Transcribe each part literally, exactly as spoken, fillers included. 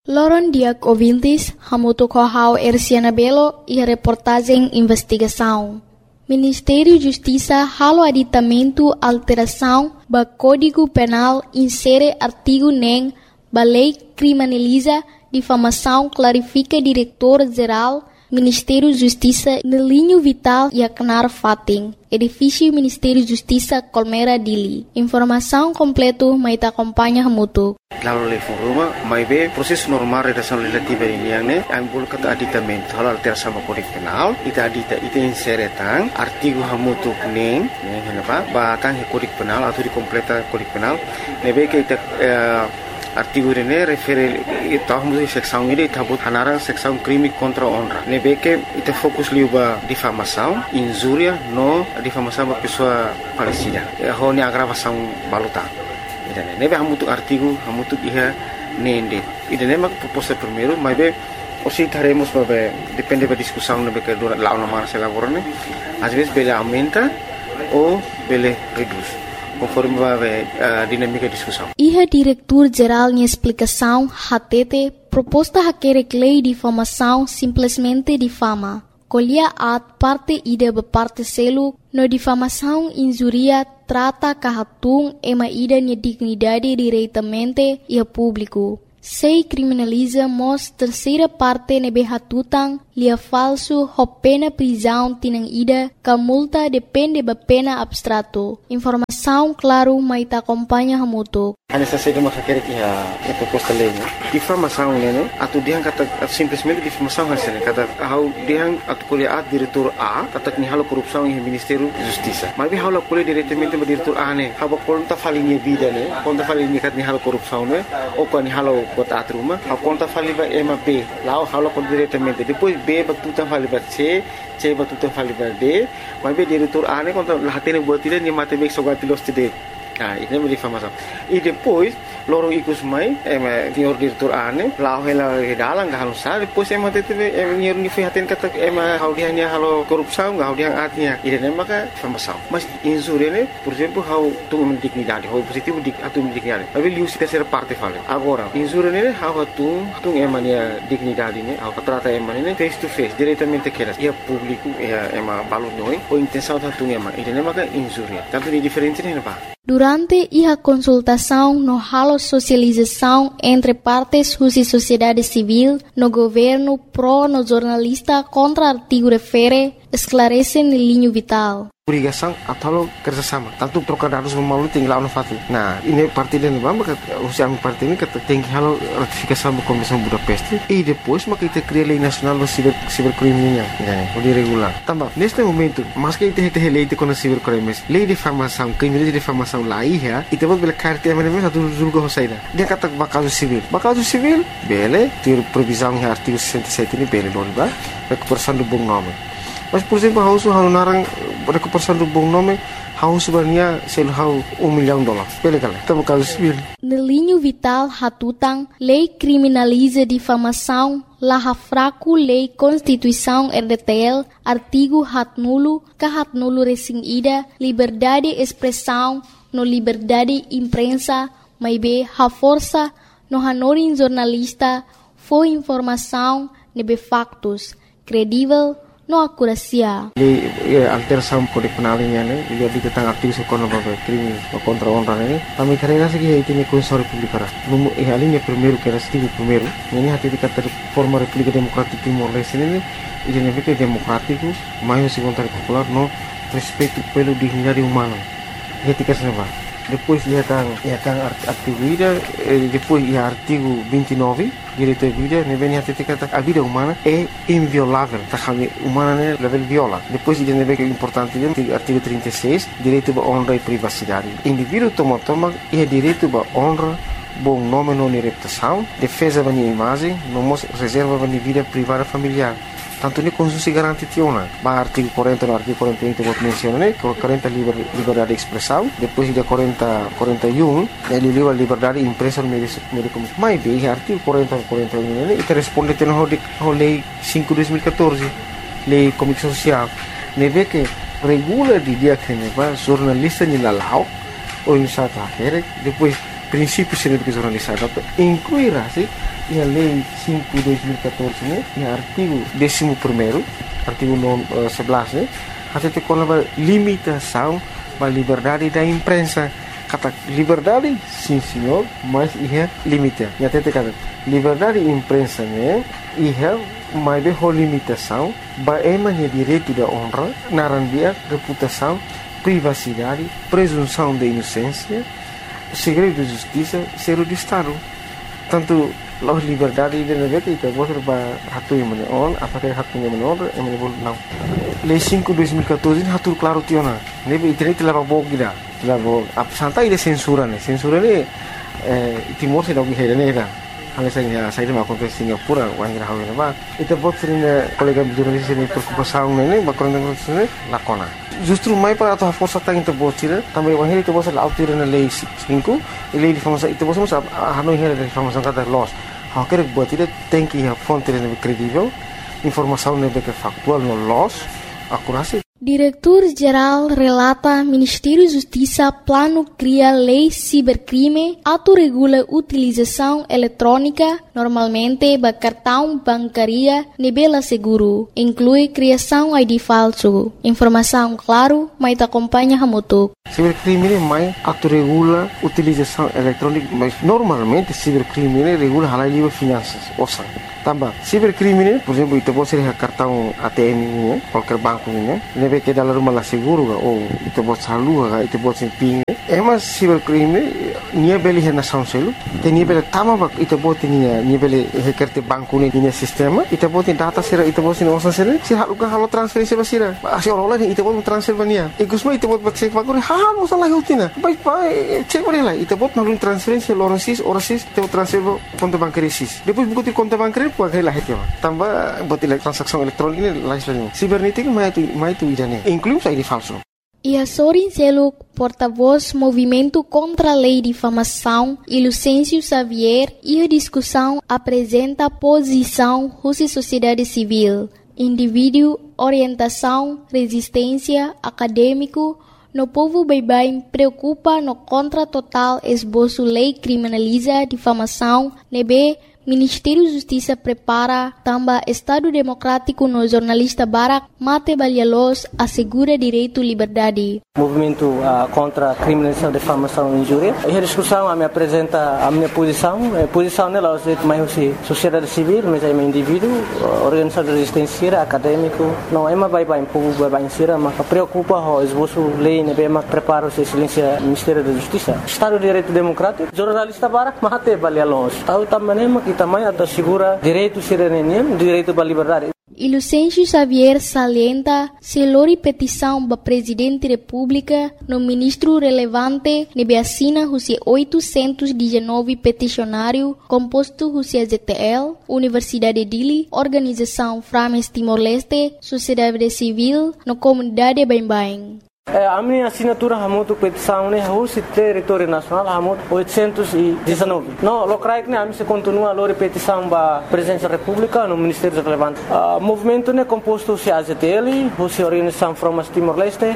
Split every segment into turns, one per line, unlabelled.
Loron diak ouvintes, hamuto kohau Erciana Belo e a reportagem investigação. Ministério Justiça halo aditamento alteração ba Código Penal insere artigo nem ba lei criminaliza difamação clarifica diretor-geral Ministério Justiça no linho vital e acnar fating. Edifício Ministério Justiça Colmera Dili. Informação completo mai ta acompanha hamuto.
Lalu level rumah, mai be proses normal redação legislativa ini yang ne, yang boleh kata aditamento hal alteração sama Kode Penal, ita adita ita insere tang artigo hamutu neng, neng kenapa? Batang Kode Penal atau dikompleta Kode Penal, nebe ke ita uh, artigo ini refere ita hamutu seksão ini ita but hanarang seksão crime contra honra. Nebe ke ita fokus liuba difamação, injúria, no difamação ba pessoa falecida. Ho ni agravação baluta. Idane nebe hamutu artigo hamutu iha nende idane mak proposta primeiro mas be osi taremos babe depende da discussão nebe que dura lá uma marcha laborane às vezes bele aumenta ou bele reduz conforme babe a dinâmica de discussão.
Iha diretor geral em explicação hatete proposta haquere lei de difamação simplesmente difama. Colhia at parte ida be parte selo no difamação injuria trata kahatung ema ida ni dignidade diretamente e a público. Sei criminaliza mos terceira parte nebe hatutang lia falso ho pena prisão tinang ida ka multa depende ba pena abstrato. Informação claro mai ta acompanha hamuto.
Ana sa sede makakere ki ha e proposta lei. Difamação nene atu diang kata simplesmente difamação hasil kata how diang atu kuliah diretor A kata ni halo korupsão em Ministério Justiça. Mas bi halo kuliah diretamente ba diretor A ne haba konta falinha vida ne konta falinha kat ni halo korupsão ne ou ko ni halo bota atruma ha konta faliba ema B lá halo kon diretamente depois B batuta faliba C C batuta faliba D mas bi diretor A ne konta lahatene buat ile ni matematik sogatilos de. Ah, ini menjadi difamação. E depois, lorong ikut mai, ema senhor diretor ane, lau hela dalang gak halus sah, depois ema tete ema nyer ni fihatin kata ema hau dia nya halo korupsão, gak hau dia atnya. Ide nema ka difamação. Mas injúria ne, por exemplo, hau tu dignidade, hau positivo dik atu dignidade. Tapi liu se terceira parte fala. Agora, injúria ne hau tu tu ema nia dignidade ne, hau trata ema ne face to face, diretamente keras. Ia público, ia ema balu noi, o intenção tu ema. Ide nema ka injúria. Tanto ni diferente ne ba.
Durante a consultação no halo socialização entre partes e sociedade civil, no governo pro no jornalista contra artigo refere, esclarece no linho vital.
Obrigação atau kerjasama. Tanto trocar dados melalui tinggal no fati. Nah, ini parti dan bamba usia parti ini kata tinggi halo ratifikasi Konvensi Budapest e depois maka kita cria lei nacional do ciber cibercrime né, o de regular. Também neste momento, mas que kita kita lei de com cibercrime, lei de difamação, crime de difamação lá ia, e depois bela carta mas mesmo satu julgo hosaida. Dia kata bakaso civil. Bakaso civil, bele, ter previsão em artigo sessenta e sete ini bele non ba, recuperação do bom nome. Mas por exemplo, hausu hau narang recuperação do bom nome, hau sebenarnya sel hau um milhão de dólares. Bele kala, tá bakaso civil.
No linho vital hatutang, lei criminaliza difamação, laha fraco lei Constituição R D T L, artigo hat nulo, ka hat nulo resing ida, liberdade expressão, no liberdade imprensa, mai be ha força, no hanorin jornalista, foi informação, nebe factos, credível, no akurasia.
Lei alteração Kode Penal ini ne, dia di tentang artigo sekono babe crime contra honra ne. Kami karena segi itu ni Konstitusi Republik Ara. Numu eh alinha primeiro que era artigo primeiro, ini hati di kata forma Republik Demokratik Timor Leste ne, ini ne fica democrático, mais segundo popular no respeito pelo dignidade humana. Etika senava. Depois ia tang ia tang artigo ida, depois ia artigo vinte e nove, direito à vida, ne vem hati kata a vida humana é inviolável, tá kami humana ne level viola. Depois ia ne vem que é importante dia artigo trinta e seis, direito à honra e privacidade. Indivíduo toma toma ia direito à honra, bom nome não reputação, defesa da minha imagem, não reserva da minha vida privada familiar. Tanto ni Konstitusi garanti tiona, ba artigo quarenta no artigo quarenta e um que vou mencionar, quarenta liber, liberdade de expressão, depois de quarenta, quarenta e um, ele livra liberdade de imprensa no meio de comunicação. Mas bem, artigo quarenta, quarenta e um, ele responde à lei cinco de dois mil e quatorze, lei de comunicação social, ne vê que regula de dia que ne va jornalista ni lalau, ou em sata akhir, depois princípios de jornalismo incluirá se a lei cinco de dois mil e catorze, né, no artigo décimo primeiro, artigo sebelas, né, até tem uma limitação da liberdade da imprensa. Kata liberdade, sim senhor, mas é limite. E até tem kata liberdade da imprensa, né, é mais de limitação, é mais direito da honra, narandia, reputação, privacidade, presunção de inocência, segredo de justiça, ser de Estado. Tanto a liberdade de negara itu bos ba hatu yang mana on apakah hatu yang mana on yang mana boleh não. Lei cinco de dois mil e catorze hatu claro tiona. Nebe internet la babo gida. La babo ap santai de censura ne. Censura ne eh Timor se dau gihera ne da. Hanya saya saya dah makan ke Singapura, wanita hawa nama. Itu buat sering kolega jurnalis ini preocupação ne, bakal dengan sini lakona. Justru mai para atau força tang itu buat sih, tambah wahir itu buat autir na lei cinco, lei de famosa itu buat masa hanoi hera de famosa kata loss. Hau quer buat itu tem que a fonte ne credível, informação ne que factual no loss, akurasi.
Diretor-Geral relata Ministério Justiça plano cria lei cibercrime, autorregula utilização eletrônica, normalmente ba cartão bancária nebela seguro, inclui criação I D falso. Informação claro, mas acompanha Hamutuk.
Cibercrime mais autorregula utilização eletrônica, mas normalmente cibercrime regula halal livre finanças, ouçam. Tambah, cibercrime, por exemplo, itu pode ser cartão A T M ini, qualquer banco ini, nebe que dalam rumah lah seguro, ou itu pode salu, itu pode ser ping. Emas cibercrime, nia beli hena sound selu, te nia beli tama bak, itu pode nia nia beli hekerte banku ni nia sistema, itu pode data sira, itu pode nia osan sira, si halu kan halu transferensi basira, asi orang lain itu pode transfer bania, ikusma itu pode cek bakuri, hal masalah hutina, baik baik cek boleh lah, itu pode nalun transferensi orang sis, orang sis, itu transfer konto bankari sis, depois buku konto bankari pakai lah itu, tambah buat transaksi elektronik ini lain lain. Sibernetik mai tu mai tu idane, inclui I D falso.
E Sorin Seluk, porta-voz Movimento contra a Lei de Difamação, e Lucêncio Xavier, e a discussão apresenta posição Rússia Sociedade Civil, indivíduo, orientação, resistência, acadêmico, no povo bem-bem preocupa no contra total esboço lei criminaliza difamação, nebe Ministério da Justiça prepara também Estado Democrático no jornalista Barak Mate Balialos assegura direito e liberdade.
Movimento uh, contra a criminalização, difamação e injúria. E a discussão a me apresenta a minha posição. A posição nela é mais sociedade civil, mas é um indivíduo, organização de resistência, acadêmico. Não é mais bem bem povo bem ser, mas preocupa o esboço lei, né? Bem mais prepara o silêncio Ministério da Justiça. Estado de Direito Democrático, jornalista Barak Mate Balialos. Estado também que também assegura direito cidadania, direito à liberdade.
E Lucêncio Xavier salienta se lori petição para Presidente da República no ministro relevante nebe assina os oitocentos e dezenove peticionário composto os Z T L, Universidade de Dili, Organização Frames Timor-Leste, Sociedade Civil, no Comunidade Bem-Bem.
A minha assinatura é muito petição, né? O território nacional é muito oitocentos e dezenove. Não, o que é a minha continua a petição para a Presidência da República no Ministério Relevante. O movimento é composto de A Z T L, a Organização Frames Timor-Leste,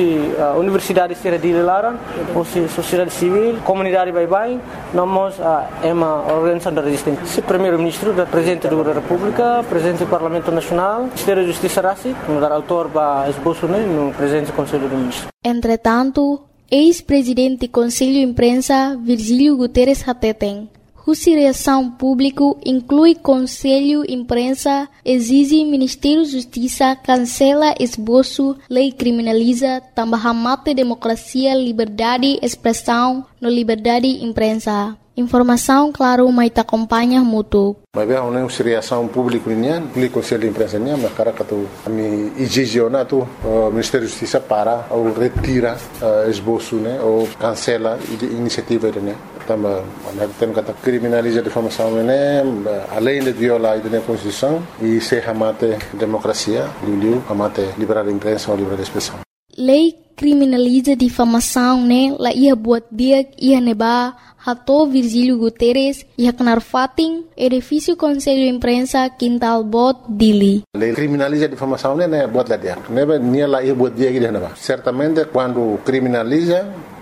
a Universidade de Dili Laran, a Sociedade Civil, Comunidade Bem-Bem, nós é uma organização de resistência. O Primeiro-Ministro, o Presidente da República, o Presidente do Parlamento Nacional, o Ministério da Justiça Rassi, o autor para esboço no Presidente do Conselho do
Entretanto, ex-presidente do Conselho de Imprensa, Virgílio Guterres Hateten, cuja reação pública inclui Conselho de Imprensa, exige Ministério da Justiça cancela esboço, lei criminaliza, também mata democracia, liberdade, expressão, no liberdade de imprensa. Informação, claro, mas te acompanha muito.
Mas bem, uma reação pública nian, o Conselho de Imprensa nian, mas cara que tu me exige na tu Ministério da Justiça para ou retira esboço, né, ou cancela a iniciativa né. Também, tem que criminalizar a difamação, né, além de violar a Constituição e se ramate democracia, liu ramate liberdade de imprensa ou liberdade de expressão.
Lei criminaliza difamação, né? La ia buat dia ia neba hato Virgílio Guterres ia kenar fating edifício Conselho de Imprensa Quintal Bot Dili.
Lei criminaliza difamação, né? Buat lá dia. Neba nia la ia buat dia que neba. Certamente quando criminaliza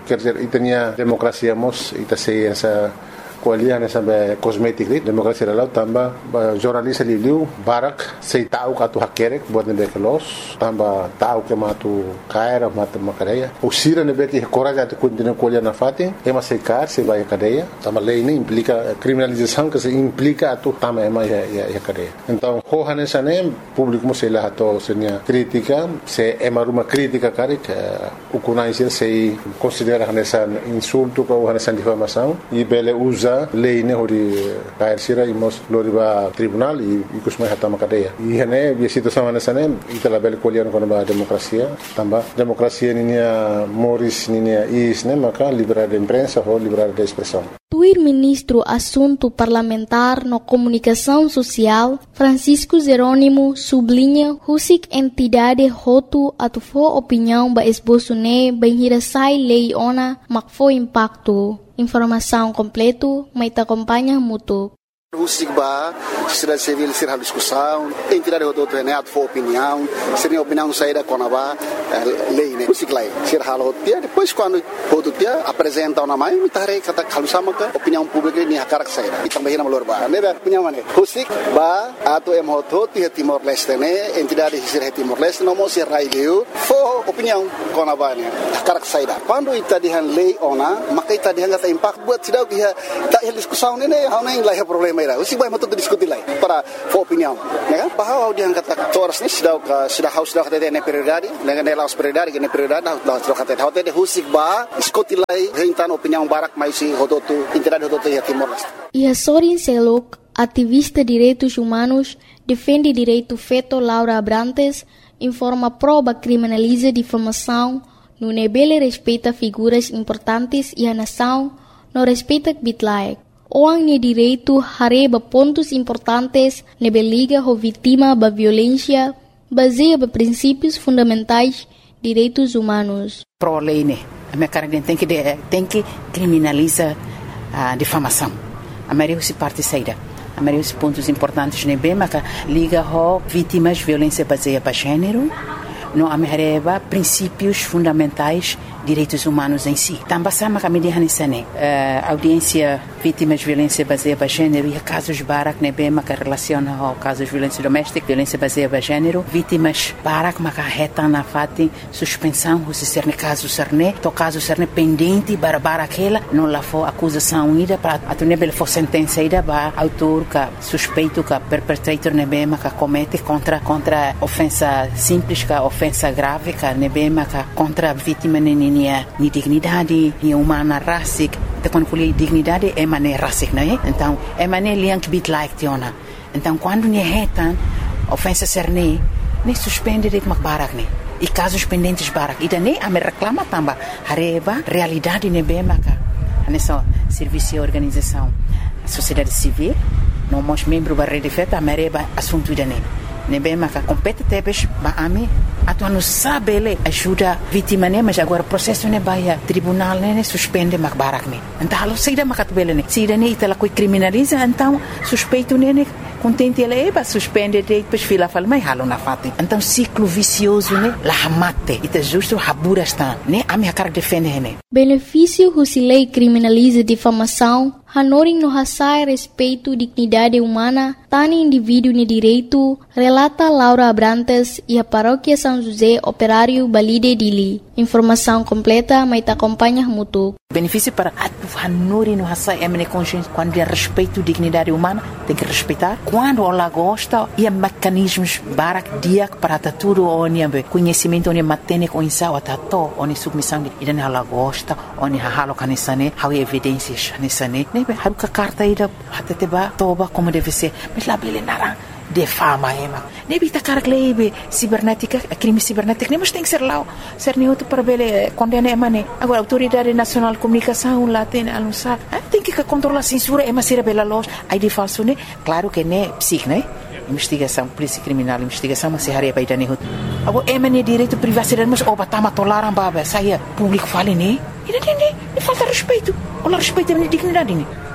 quer dizer, itania demokrasia mos ita sei essa kualian essa kosmetik lit demokrasia lalau tamba jornalista liu barak sei tahu katu hakerek buat nebe kelos tamba tahu ke matu kaira matu makareia usira nebe ki coraja tu continua kualian na fati ema sei kar sei vai cadeia tamba lei nem implica criminalização que se implica tu tamba ema ya ya cadeia então hohan essa nem público sei lá to senia crítica se ema uma crítica carik o conhecer sei considera essa insulto ou essa difamação e bele usa lei ne hori kair sira imos loriba tribunal e ikus mai hatama cadeia e hene bi situação nessa nem itala bele kolian kono ba demokrasia tamba demokrasia ninia moris ninia is ne maka liberdade de imprensa ou liberdade de expressão.
Tuir ministro assunto parlamentar no comunicação social Francisco Jerônimo sublinha husik entidade hotu atu fo opinião ba esboço ne benhira sai lei ona mak fo impacto. Informação completo, mas te acompanha muito.
O SIGBA, sociedade civil, ser a discussão, entidade de outro neto for opinião, seria opinião saída com a lei, né? O SIGLA, ser a dia depois quando outro dia apresenta uma mãe, me tarei kata kalau sama ke opinião pública ni hakar saída. E também na melhor né? Opinião mana? O SIGBA atau em hoto di Timor Leste né? Entidade de ser Timor Leste não mo ser raio, for opinião com a né? Hakar saída. Quando ita dihan lei ona, maka ita dihan kata impact buat sidau dia tak diskusão né? Hau nem lah problema o SIGBA é muito discutir lá para for opinião, né? Bahwa dia kata toras ni sudah sudah haus sudah kata ne prioridade, dengan ne laus prioridade, ne prioridade dah sudah kata hotel de SIGBA diskutir lá rentan opinião barak mais si hototu entidade hototu ya Timor Leste.
E a Sorin Selok, ativista de direitos humanos, defende direito feito Laura Abrantes, informa prova criminaliza difamação, no nebele respeita figuras importantes e a nação não respeita bitlaek. Orang ni direito hareba pontos importantes nebe liga ho vítima ba violência baseia ba princípios fundamentais direitos humanos.
Pro lei né, a minha cara tem que tem que criminaliza a difamação. A maioria se parte saída. A maioria dos pontos importantes nebe maka liga ho vítimas violência baseia ba gênero. No amereba princípios fundamentais direitos humanos em si. Também sama kami dihan isane. Uh, audiência vítimas de violência baseada em gênero e casos barak nebe maka relaciona ao casos de violência doméstica, violência baseada em gênero, vítimas barak maka reta na fati suspensão se ser ne caso serne, to caso serne pendente para aquela não lá for acusação ida para a nebe for sentença ida ba autor ka suspeito ka perpetrator nebe maka comete contra contra ofensa simples ka ofensa grave ka nebe maka contra vítima nini ni dignidade, ni humana rasik, te quando fui dignidade é maneira rasik, não é? Então é maneira liang bit like tiona. Então quando ni retan ofensa serne, ni suspende de makbarak ni. E casos pendentes barak, e daí a me reclama tamba, hareba realidade ne bem maka. Nessa serviço e organização, sociedade civil, não mos membro da rede feta, a mereba assunto daí. Nebe maka compete tebes ba ami atu não sabe ele ajuda vítima né mas agora processo ne baia tribunal né suspende mak barak ne então alo saída makat bele ne saída ne itala coi criminaliza então suspeito ne contente ele ba suspende depois fila fala mai halo na fati então ciclo vicioso ne la mate ita justo habura está né ami hakar defende ne
benefício se lei criminaliza difamação hanoring no hasai respeito dignidade humana tani indivíduo ne direito relata Laura Abrantes e a paróquia São José Operário Balide Dili. Informação completa, mas te acompanha muito.
Benefício para a hanuri no hasai é consciência quando é respeito dignidade humana tem que respeitar quando ela gosta e mecanismos barak dia para tudo onde conhecimento onde matene com insau atato onde submissão e dan ela gosta onde halo kanisane how evidências kanisane nebe haruka carta ida hateteba toba como deve ser mas lá bele narang defama ema nebi takar glebe cibernética crime cibernético nem mas tem que ser lá ser neutro para bele condena emane agora autoridade nacional de comunicação lá tem anunciar tem que controlar a censura ema ser bela loja aí de falso né claro que né psic né investigação polícia criminal investigação mas se haria para dane agora emane direito privacidade mas oba tama tolaram baba saia público fale né e não tem nem falta respeito ou respeito a dignidade né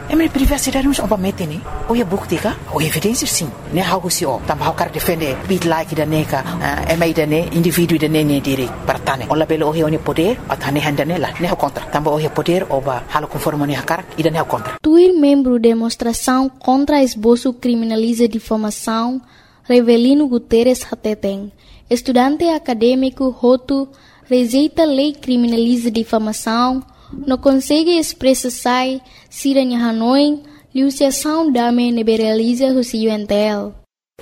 é minha privacidade não oba mete né ou é bukti ka ou evidência sim né how se o tam how quer defender bit like da neka é mai da né indivíduo da né direito para tane ola belo o he poder atane handa né lá né contra tam o he poder oba halo conforme ne hakar e da né contra
Tuir membro demonstração contra esboço criminaliza difamação Revelino Guterres Hateteng, estudante acadêmico Hotu, rejeita lei criminaliza difamação, não consegue expressar se a Hanoi, liuciação dame liberaliza o C U N T L.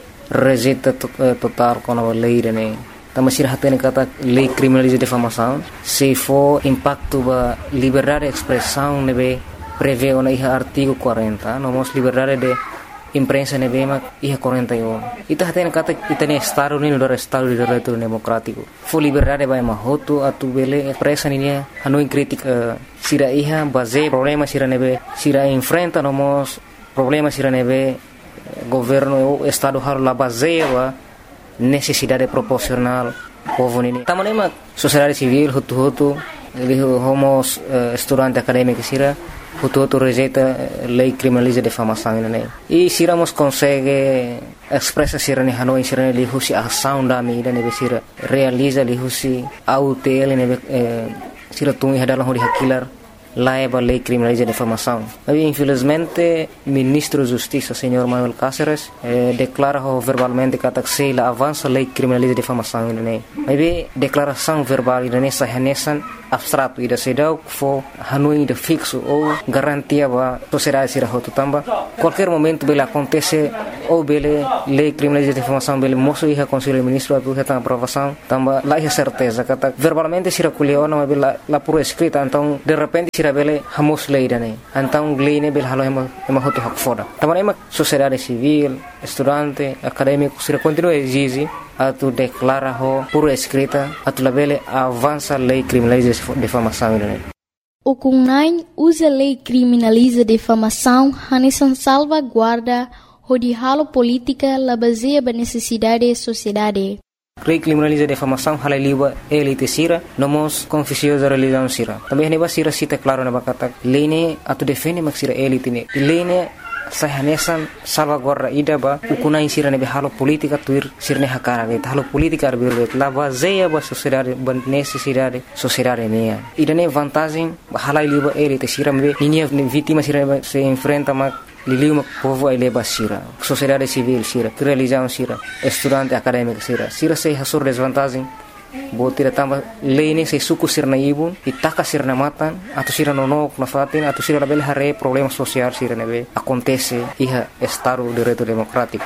Rejeita total com a lei, né? Também se hatene kata lei criminaliza difamação, se for impacto ba liberdade de expressão, nebe prevê o artigo quarenta, nomos liberdade de imprensa nebema ia quarenta e um. Ita hatene kata itane estado ni no estado de direito democrático. Fo liberdade vai mahoto atu bele presa ni Hanoi crítica sira iha base problema sira nebe sira enfrenta nomos problema sira nebe governo estado har la base wa necessidade proporcional povo ni. Tamanema sociedade civil hutu hutu homos uh, estudante acadêmico sira Hutu rejeita lei criminaliza difamação né e siramos consegue expressa sira ni Hanoi sira ni husi ação da mídia ne sira realiza li husi autel ne sira tungi hadalah hori hakilar laiba lei criminaliza difamação. Mas infelizmente ministro de Justiça senhor Manuel Cáceres eh, declara verbalmente que se la avança lei criminaliza difamação né. Mas declaração verbal ne sahanesan abstrato ida sedau fo Hanoi de fixo ou garantia ba sociedade sira hotu tamba qualquer momento bela acontece ou bele lei criminaliza difamação bele moço ia conselho ministro abu heta aprovação tamba lá é certeza que verbalmente sira kuliona bela la por escrita então de repente sira bele hamos lei dane então lei ne bele halo ema ema hotu hak foda tamba ema sociedade civil estudante acadêmico sira continua exige atu declara ho por escrita atu labele avança lei criminaliza difamação né.
O Kunai usa lei criminaliza difamação hanesan salvaguarda o de halo política la baseia ba necessidade da sociedade.
Lei criminaliza difamação hala liba elite sira nomos confissões da religião sira. Também neba sira cita claro na bakata lei ne atu defende mak sira elite ne. Lei ne sahanesan salvaguarda ida ba ukuna insira nebe halo politika tuir sirne hakara vet halo politika arbir la baseia ba sociedade ba necessidade sociedade ne ida ne vantagem hala liba elite sira me ninia vítima sira se enfrenta ma liliu povo ai leba sira sociedade civil sira religião sira estudante acadêmico sira sira se hasur desvantagem Botira tamba lei se suku sirna ibun itaka sirna matan atau sirna nonok na fatin atau sirna bel hare problema sosial sirna be acontece iha estado de direito democrático.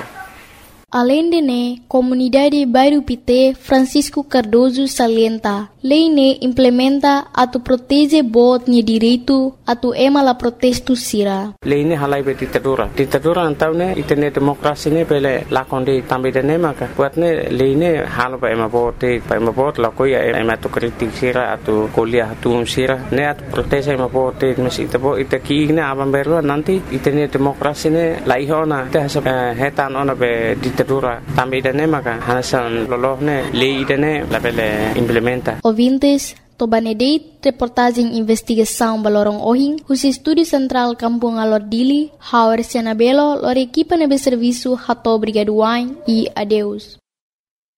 Além de ne, comunidade Bairro Pité Francisco Cardoso salienta, lei ne implementa atu protege bot ni direito atu ema la protesto sira.
Lei ne halai be ditadura. Ditadura antau ne itene demokrasi ne pele lakonde tambe de ne maka. Buat ne lei ne halo ba ema bote, ba ema bot la koya ema tu kritik sira atu kuliah atu sira ne atu protege ema bote mesi tabo itaki ne abam berlo nanti itene demokrasi ne laihona te hasa hetan ona be ditadura tambe de ne maka hanasan lolohne lei de ne la pele implementa.
Ouvintes, Tobanedeit, reportagem investigação balorong ohing, os estúdio central Kampung Alordili, Hauer Senabelo, lor equipa nebe serviço Hato Brigaduain e adeus.